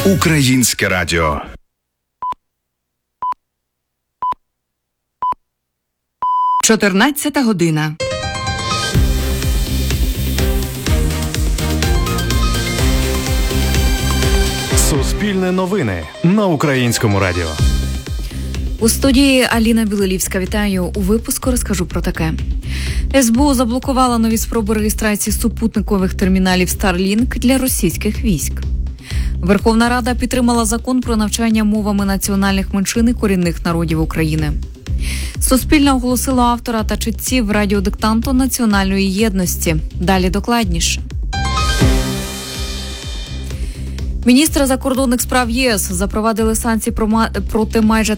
Українське радіо. Чотирнадцята година. Суспільне новини на Українському радіо. У студії Аліна Білолівська. Вітаю. У випуску розкажу про таке. СБУ заблокувала нові спроби реєстрації супутникових терміналів Starlink для російських військ. Верховна Рада підтримала закон про навчання мовами національних меншин і корінних народів України. Суспільне оголосило автора та читців радіодиктанту національної єдності. Далі докладніше. Міністри закордонних справ ЄС запровадили санкції проти майже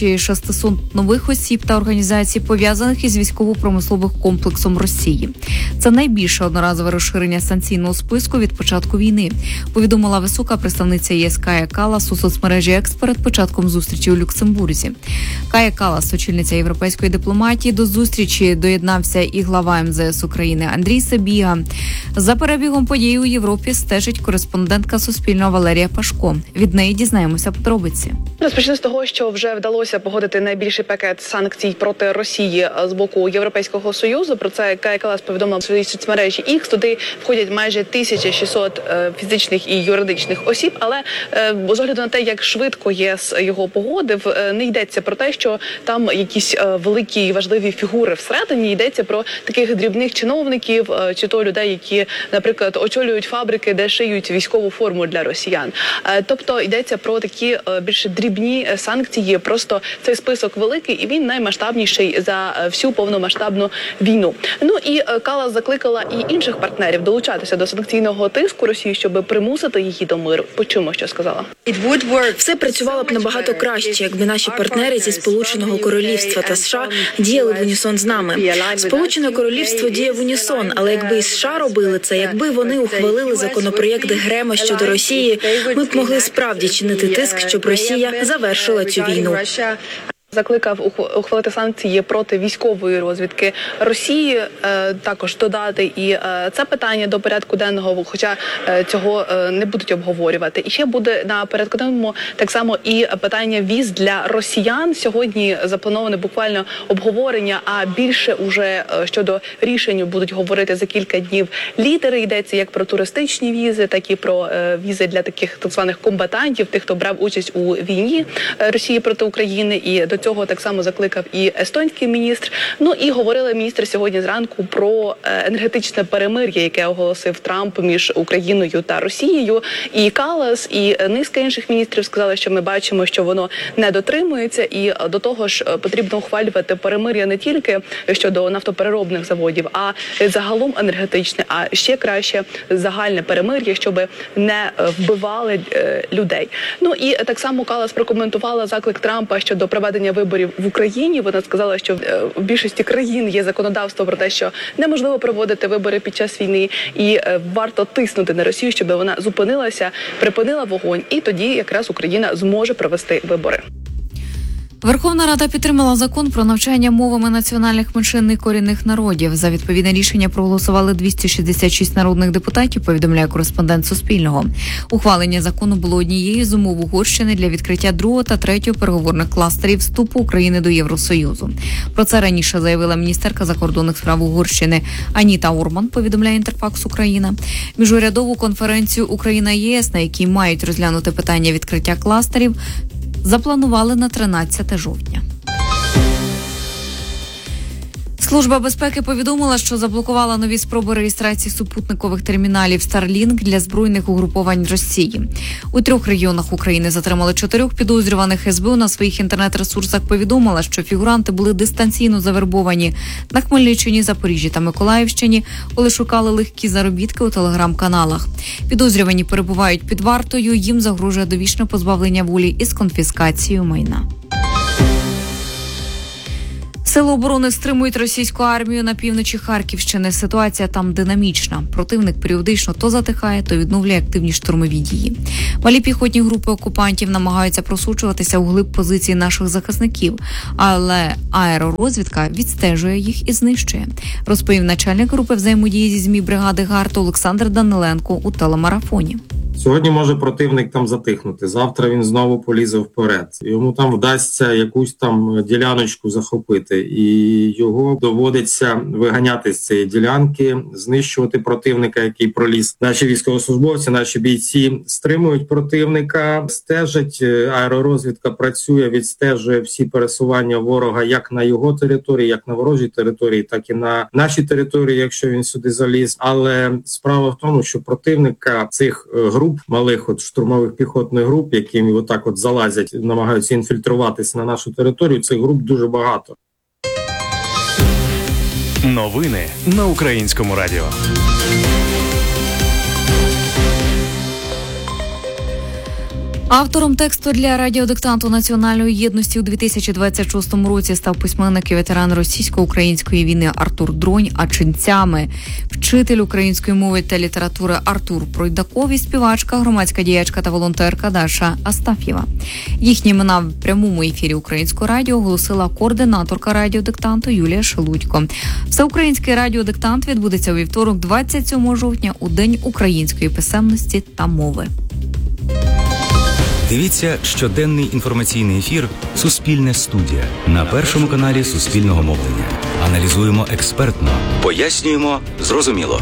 1600 нових осіб та організацій, пов'язаних із військово-промисловим комплексом Росії. Це найбільше одноразове розширення санкційного списку від початку війни, повідомила висока представниця ЄС Кая Калас у соцмережі X перед початком зустрічі у Люксембурзі. Кая Калас, очільниця європейської дипломатії, до зустрічі доєднався і глава МЗС України Андрій Сабіга. За перебігом подій у Європі стежить кореспондентка Суспільного Валерія Пашко. Від неї дізнаємося подробиці. Розпочну з того, що вже вдалося погодити найбільший пакет санкцій проти Росії з боку Європейського Союзу. Про це Кая Калас повідомила в своїй соцмережі X. Туди входять майже 1600 фізичних і юридичних осіб. Але з огляду на те, як швидко ЄС його погодив, не йдеться про те, що там якісь великі і важливі фігури всередині. Йдеться про таких дрібних чиновників, чи то людей, які, наприклад, очолюють фабрики, де шиють військову форму для росіян. Тобто йдеться про такі більш дрібні санкції. Просто цей список великий, і він наймасштабніший за всю повномасштабну війну. Ну і Калас закликала і інших партнерів долучатися до санкційного тиску Росії, щоб примусити її до миру. Почуємо, що сказала. Все працювало б набагато краще, якби наші партнери зі Сполученого Королівства та США діяли в унісон з нами. Сполучене Королівство діє в унісон, але якби і США робили це, якби вони ухвалили законопроєкт Грема щодо Росії, ми б могли справді чинити тиск, щоб Росія завершила цю війну. Закликав ухвалити санкції проти військової розвідки Росії, також додати і це питання до порядку денного, хоча цього не будуть обговорювати. І ще буде на порядку денному так само і питання віз для росіян. Сьогодні заплановане буквально обговорення, а більше уже щодо рішень будуть говорити за кілька днів лідери. Йдеться як про туристичні візи, так і про візи для таких так званих комбатантів, тих, хто брав участь у війні Росії проти України. І до цього так само закликав і естонський міністр. Ну і говорили міністри сьогодні зранку про енергетичне перемир'я, яке оголосив Трамп між Україною та Росією. І Калас, і низка інших міністрів сказали, що ми бачимо, що воно не дотримується. І до того ж потрібно ухвалювати перемир'я не тільки щодо нафтопереробних заводів, а загалом енергетичне, а ще краще загальне перемир'я, щоб не вбивали людей. Ну і так само Калас прокоментувала заклик Трампа щодо проведення виборів в Україні. Вона сказала, що в більшості країн є законодавство про те, що неможливо проводити вибори під час війни, і варто тиснути на Росію, щоб вона зупинилася, припинила вогонь, і тоді якраз Україна зможе провести вибори. Верховна Рада підтримала закон про навчання мовами національних меншин і корінних народів. За відповідне рішення проголосували 266 народних депутатів, повідомляє кореспондент Суспільного. Ухвалення закону було однією з умов Угорщини для відкриття 2 та 3 переговорних кластерів вступу України до Євросоюзу. Про це раніше заявила міністерка закордонних справ Угорщини Аніта Орман, повідомляє Інтерфакс Україна. Міжурядову конференцію Україна-ЄС, на якій мають розглянути питання відкриття кластерів, запланували на 13 жовтня. Служба безпеки повідомила, що заблокувала нові спроби реєстрації супутникових терміналів Starlink для збройних угруповань Росії. У 3 регіонах України затримали 4 підозрюваних. СБУ на своїх інтернет-ресурсах повідомила, що фігуранти були дистанційно завербовані на Хмельниччині, Запоріжжі та Миколаївщині, коли шукали легкі заробітки у телеграм-каналах. Підозрювані перебувають під вартою, їм загрожує довічне позбавлення волі із конфіскацією майна. Сили оборони стримують російську армію на півночі Харківщини. Ситуація там динамічна. Противник періодично то затихає, то відновлює активні штурмові дії. Малі піхотні групи окупантів намагаються просочуватися у глиб позицій наших захисників, але аеророзвідка відстежує їх і знищує, розповів начальник групи взаємодії зі ЗМІ бригади ГАРД Олександр Даниленко у телемарафоні. Сьогодні може противник там затихнути, завтра він знову полізе вперед. Йому там вдасться якусь там діляночку захопити, і його доводиться виганяти з цієї ділянки, знищувати противника, який проліз. Наші військовослужбовці, наші бійці стримують противника, стежать, аеророзвідка працює, відстежує всі пересування ворога як на його території, як на ворожій території, так і на нашій території, якщо він сюди заліз. Але справа в тому, що противника цих груп, малих от штурмових піхотних груп, які отак от залазять, намагаються інфільтруватися на нашу територію, цих груп дуже багато. Новини на Українському радіо. Автором тексту для радіодиктанту Національної єдності у 2026 році став письменник і ветеран російсько-української війни Артур Дронь, а ченцями – вчитель української мови та літератури Артур Пройдаков і співачка, громадська діячка та волонтерка Даша Астаф'єва. Їхні імена в прямому ефірі Українського радіо оголосила координаторка радіодиктанту Юлія Шелудько. Всеукраїнський радіодиктант відбудеться у вівторок, 27 жовтня, у День української писемності та мови. Дивіться щоденний інформаційний ефір «Суспільне студія» на Першому каналі Суспільного мовлення. Аналізуємо експертно, пояснюємо зрозуміло.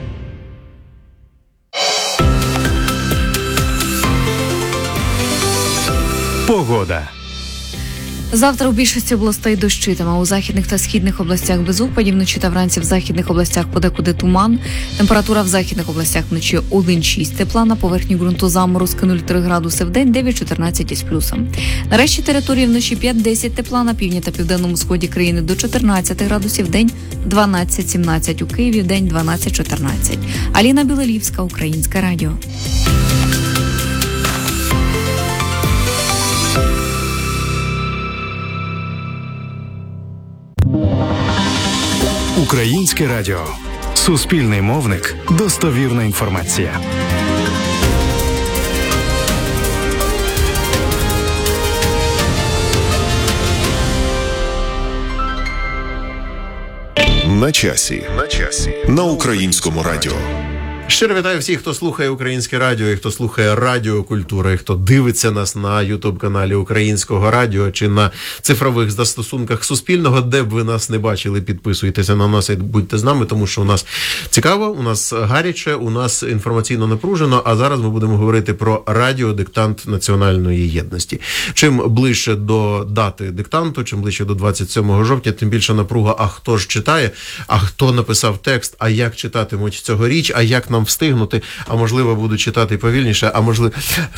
Погода. Завтра у більшості областей дощитиме. У західних та східних областях без опадів, вночі та вранці в західних областях подекуди туман. Температура в західних областях вночі 1-6 тепла, на поверхні ґрунту заморозки 0,3 градуси в день, 9-14 із плюсом. На решті території вночі 5-10 тепла, на півдні та південному сході країни до 14 градусів в день, 12-17 у Києві, в день 12-14. Аліна Білолівська, Українське радіо. Українське радіо. Суспільний мовник. Достовірна інформація. На часі. На Українському радіо. Щиро вітаю всіх, хто слухає Українське радіо, і хто слухає Радіо Культура, і хто дивиться нас на ютуб-каналі Українського радіо чи на цифрових застосунках Суспільного, де б ви нас не бачили, підписуйтеся на нас і будьте з нами, тому що у нас цікаво, у нас гаряче, у нас інформаційно напружено, а зараз ми будемо говорити про радіодиктант Національної єдності. Чим ближче до дати диктанту, чим ближче до 27 жовтня, тим більше напруга, а хто ж читає, а хто написав текст, а як читатимуть цьогоріч, а як нам встигнути, а можливо буду читати повільніше, а можливо...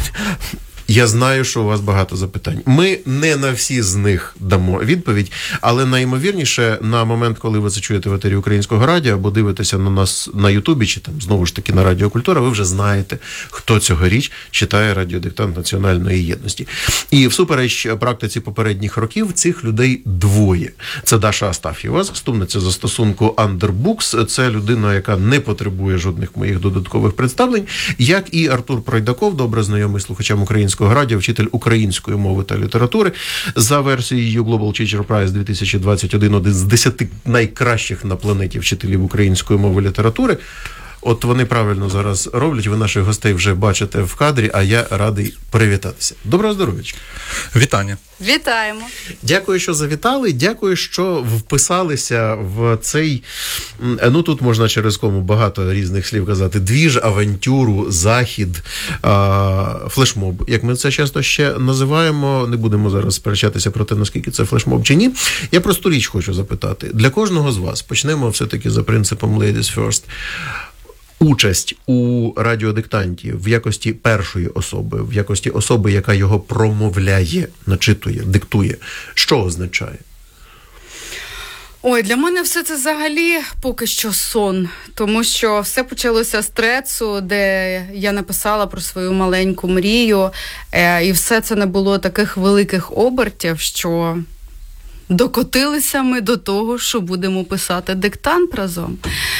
Я знаю, що у вас багато запитань. Ми не на всі з них дамо відповідь, але найімовірніше на момент, коли ви це чуєте в етері Українського радіо або дивитеся на нас на Ютубі, чи там знову ж таки на Радіо Культура, ви вже знаєте, хто цьогоріч читає радіодиктант Національної єдності. І всупереч практиці попередніх років цих людей двоє. Це Даша Астаф'єва, заступниця застосунку Underbooks. Це людина, яка не потребує жодних моїх додаткових представлень, як і Артур Пройдаков, добре знайомий слухачам Українського радіо, вчитель української мови та літератури. За версією Global Teacher Prize 2021 один з 10 найкращих на планеті вчителів української мови і літератури. От вони правильно зараз роблять, ви наших гостей вже бачите в кадрі, а я радий привітатися. Доброго здоров'ячка. Вітання. Вітаємо. Дякую, що завітали, дякую, що вписалися в цей, ну тут можна через кому багато різних слів казати, двіж, авантюру, захід, флешмоб, як ми це часто ще називаємо. Не будемо зараз сперечатися про те, наскільки це флешмоб чи ні. Я просту річ хочу запитати. Для кожного з вас, почнемо все-таки за принципом Ladies First, участь у радіодиктанті в якості першої особи, в якості особи, яка його промовляє, начитує, диктує, що означає? Ой, для мене все це взагалі поки що сон, тому що все почалося з трецу, де я написала про свою маленьку мрію, і все це не було таких великих обертів, що докотилися ми до того, що будемо писати диктант разом.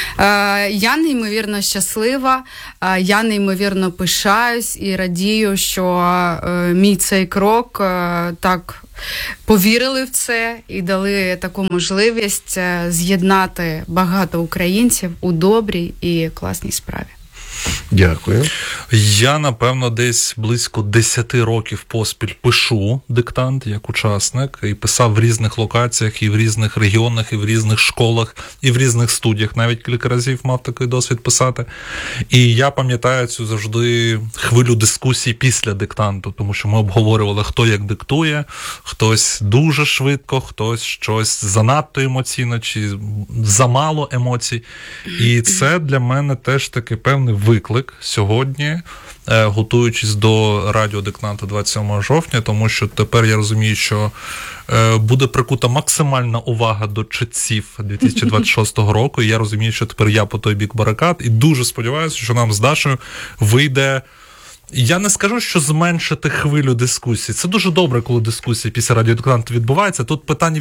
Я неймовірно щаслива, я неймовірно пишаюсь і радію, що мій цей крок так повірили в це і дали таку можливість з'єднати багато українців у добрій і класній справі. Дякую. Я, напевно, десь близько 10 років поспіль пишу диктант як учасник і писав в різних локаціях, і в різних регіонах, і в різних школах, і в різних студіях. Навіть кілька разів мав такий досвід писати. І я пам'ятаю цю завжди хвилю дискусій після диктанту, тому що ми обговорювали, хто як диктує, хтось дуже швидко, хтось щось занадто емоційно чи замало емоцій. І це для мене теж такий певний виклик сьогодні, готуючись до радіодиктанту 27 жовтня, тому що тепер я розумію, що буде прикута максимальна увага до читців 2026 року, і я розумію, що тепер я по той бік барикад, і дуже сподіваюся, що нам з Дашою вийде. Я не скажу, що зменшити хвилю дискусій. Це дуже добре, коли дискусія після радіодиктанту відбувається. Тут питання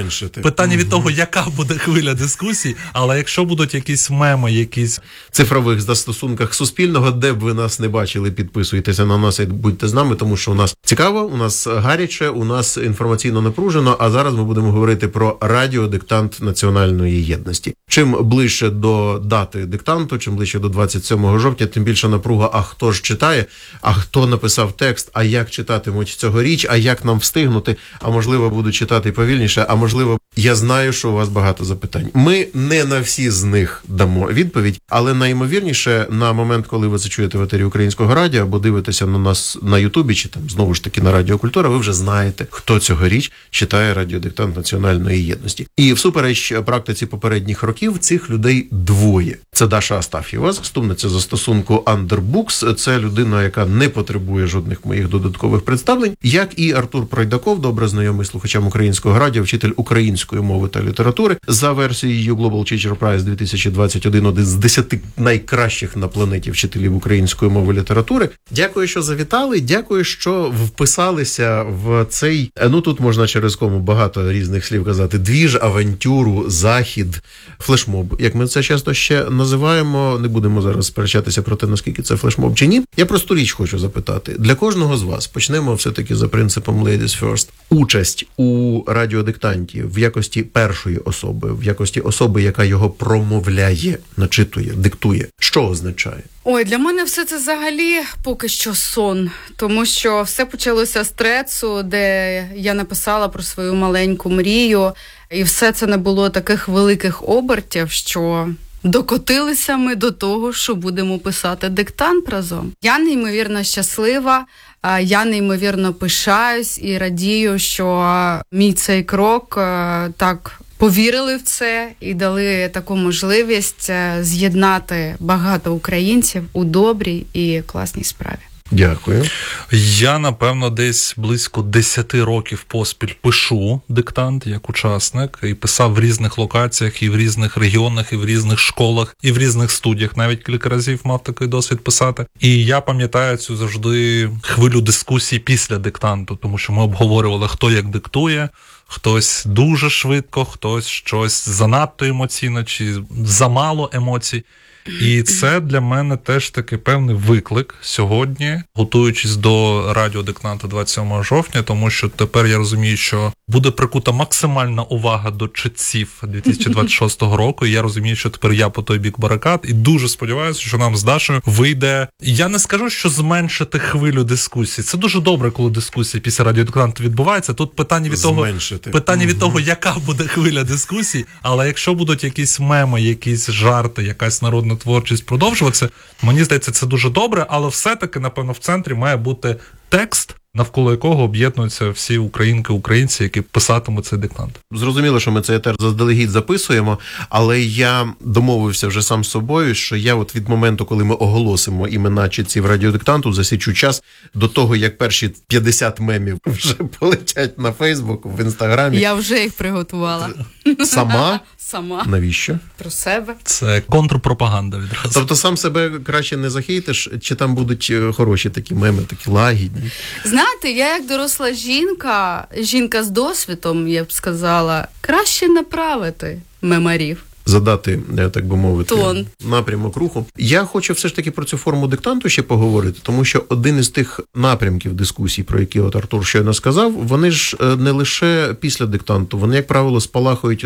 від того, яка буде хвиля дискусій, але якщо будуть якісь меми, якісь цифрових застосунках Суспільного, де б ви нас не бачили, підписуйтеся на нас і будьте з нами, тому що у нас цікаво, у нас гаряче, у нас інформаційно напружено, а зараз ми будемо говорити про радіодиктант національної єдності. Чим ближче до дати диктанту, чим ближче до 27 жовтня, тим більше напруга, а хто ж читає, а хто написав текст, а як читатимуть цьогоріч, а як нам встигнути, а можливо буду читати повільніше, а можливо, я знаю, що у вас багато запитань. Ми не на всі з них дамо відповідь, але найімовірніше на момент, коли ви зачуєте в етері Українського радіо або дивитеся на нас на Ютубі, чи там знову ж таки на Радіо Культура, ви вже знаєте, хто цьогоріч читає радіодиктант національної єдності. І всупереч практиці попередніх років цих людей двоє. Це Даша Астаф'єва, заступниця застосунку Underbooks. Це людина, яка не потребує жодних моїх додаткових представлень, як і Артур Пройдаков, добре знайомий слухачам Українського радіо, вчитель української мови та літератури. За версією Global Teacher Prize 2021 один з 10 найкращих на планеті вчителів української мови і літератури. Дякую, що завітали, дякую, що вписалися в цей, ну тут можна через кому багато різних слів казати, двіж, авантюру, захід, флешмоб, як ми це часто ще називаємо. Не будемо зараз сперечатися про те, наскільки це флешмоб чи ні. Я просту річ хочу запитати. Для кожного з вас, почнемо все-таки за принципом Ladies First. Участь у радіодиктанті в якості першої особи, в якості особи, яка його промовляє, начитує, диктує. Що означає? Ой, для мене все це взагалі поки що сон, тому що все почалося з трецу, де я написала про свою маленьку мрію, і все це не було таких великих обертів, що докотилися ми до того, що будемо писати диктант разом. Я неймовірно щаслива, я неймовірно пишаюсь і радію, що мій цей крок так повірили в це і дали таку можливість з'єднати багато українців у добрій і класній справі. Дякую. Я, напевно, десь близько 10 років поспіль пишу диктант як учасник і писав в різних локаціях, і в різних регіонах, і в різних школах, і в різних студіях. Навіть кілька разів мав такий досвід писати. І я пам'ятаю цю завжди хвилю дискусій після диктанту, тому що ми обговорювали, хто як диктує, хтось дуже швидко, хтось щось занадто емоційно чи замало емоцій. І це для мене теж такий певний виклик сьогодні, готуючись до радіодиктанту 27 жовтня, тому що тепер я розумію, що буде прикута максимальна увага до читців 2026 року, і я розумію, що тепер я по той бік барикад, і дуже сподіваюся, що нам з Дашою вийде. Я не скажу, що зменшити хвилю дискусій. Це дуже добре, коли дискусія після радіодиктанту відбувається. Тут питання від того, яка буде хвиля дискусій, але якщо будуть якісь меми, якісь жарти, якась народна творчість продовжуватися, мені здається, це дуже добре, але все-таки, напевно, в центрі має бути текст, навколо якого об'єднуються всі українки, українці, які писатимуть цей диктант. Зрозуміло, що ми цей етер заздалегідь записуємо, але я домовився вже сам з собою, що я от від моменту, коли ми оголосимо імена читців радіодиктанту, засічу час до того, як перші 50 мемів вже полетять на Фейсбук, в Інстаграмі. Я вже їх приготувала. Сама? Сама. Навіщо? Про себе. Це контрпропаганда відразу. Тобто сам себе краще не захейтиш, чи там будуть хороші такі меми, такі лагідні? Знаєте, я як доросла жінка з досвідом, я б сказала, краще направити мемарів. Задати, так би мовити, тон, напрямок руху. Я хочу все ж таки про цю форму диктанту ще поговорити, тому що один із тих напрямків дискусій, про які от Артур щойно сказав, вони ж не лише після диктанту, вони, як правило, спалахують